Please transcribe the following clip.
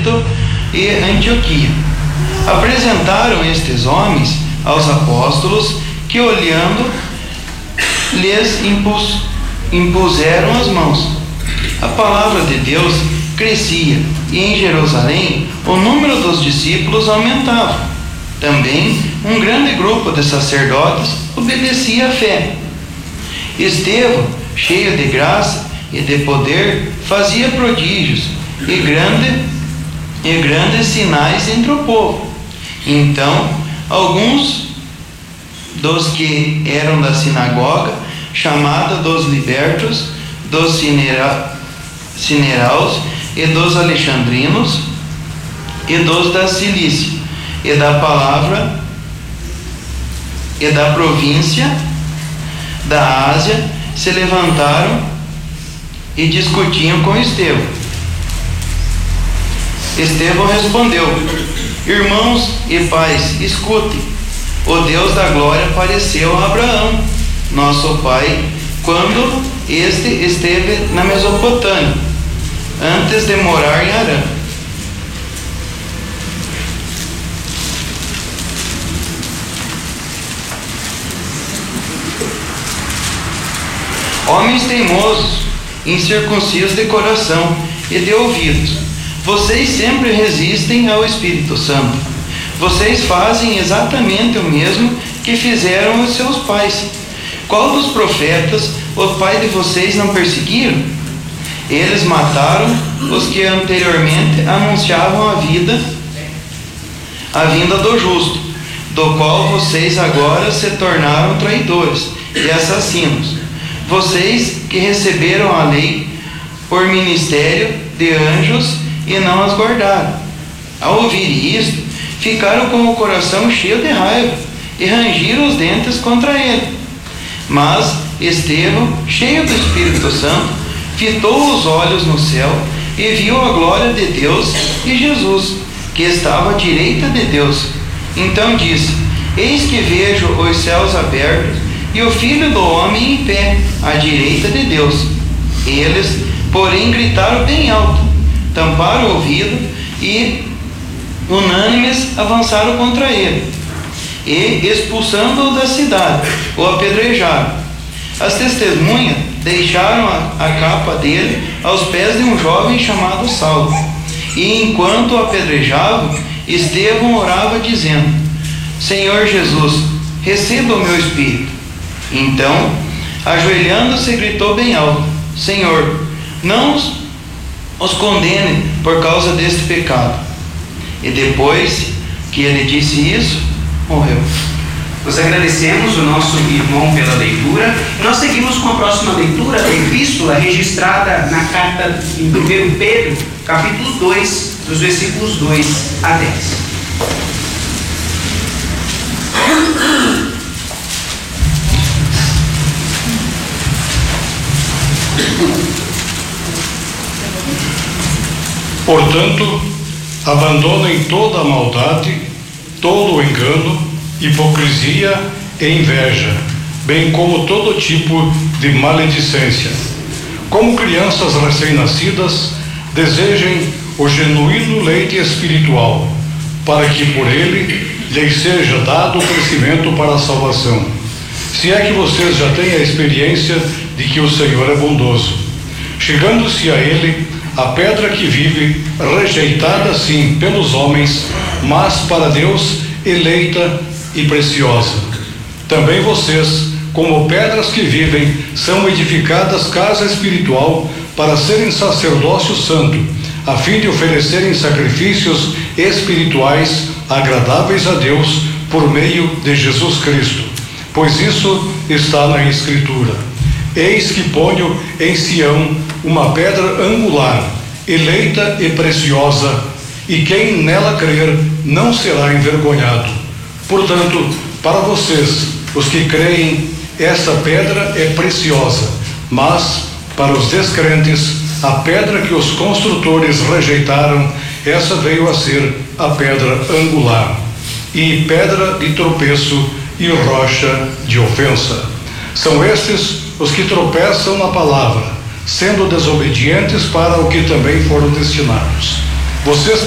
Egito e Antioquia. Apresentaram estes homens aos apóstolos, que, olhando, lhes impuseram as mãos. A palavra de Deus crescia, e em Jerusalém o número dos discípulos aumentava. Também um grande grupo de sacerdotes obedecia à fé. Estevão, cheio de graça e de poder, fazia prodígios e grandes sinais entre o povo. Então, alguns dos que eram da sinagoga, chamada dos libertos, dos cineraus e dos alexandrinos, e dos da Cilícia, e da palavra, e da província da Ásia, se levantaram e discutiam com Estevão. Estevão respondeu: irmãos e pais, escutem. O Deus da glória apareceu a Abraão, nosso pai, quando este esteve na Mesopotâmia, antes de morar em Harã. Homens teimosos, incircuncisos de coração e de ouvidos, vocês sempre resistem ao Espírito Santo. Vocês fazem exatamente o mesmo que fizeram os seus pais. Qual dos profetas o pai de vocês não perseguiram? Eles mataram os que anteriormente anunciavam a vinda do justo, do qual vocês agora se tornaram traidores e assassinos. Vocês que receberam a lei por ministério de anjos e não as guardaram. Ao ouvir isto, ficaram com o coração cheio de raiva e rangiram os dentes contra ele. Mas Estevão, cheio do Espírito Santo, fitou os olhos no céu e viu a glória de Deus e Jesus, que estava à direita de Deus. Então disse: eis que vejo os céus abertos e o Filho do Homem em pé à direita de Deus. Eles, porém, gritaram bem alto, tamparam o ouvido e, unânimes, avançaram contra ele, e, expulsando-o da cidade, o apedrejaram. As testemunhas deixaram a capa dele aos pés de um jovem chamado Saulo, e enquanto o apedrejavam, Estevão orava dizendo: Senhor Jesus, receba o meu espírito. Então, ajoelhando-se, gritou bem alto: Senhor, não os condene por causa deste pecado. E depois que ele disse isso, morreu. Nós agradecemos o nosso irmão pela leitura. Nós seguimos com a próxima leitura da epístola registrada na carta em 1 Pedro, capítulo 2, dos versículos 2 a 10. Portanto, abandonem toda a maldade, todo o engano, hipocrisia e inveja, bem como todo tipo de maledicência. Como crianças recém-nascidas, desejem o genuíno leite espiritual, para que por ele lhes seja dado o crescimento para a salvação. Se é que vocês já têm a experiência de que o Senhor é bondoso. Chegando-se a ele, a pedra que vive, rejeitada sim pelos homens, mas para Deus eleita e preciosa. Também vocês, como pedras que vivem, são edificadas casa espiritual para serem sacerdócio santo, a fim de oferecerem sacrifícios espirituais agradáveis a Deus por meio de Jesus Cristo. Pois isso está na Escritura: eis que ponho em Sião uma pedra angular, eleita e preciosa, e quem nela crer não será envergonhado. Portanto, para vocês, os que creem, essa pedra é preciosa, mas para os descrentes, a pedra que os construtores rejeitaram, essa veio a ser a pedra angular, e pedra de tropeço e rocha de ofensa. São estes os que tropeçam na palavra, sendo desobedientes para o que também foram destinados. Vocês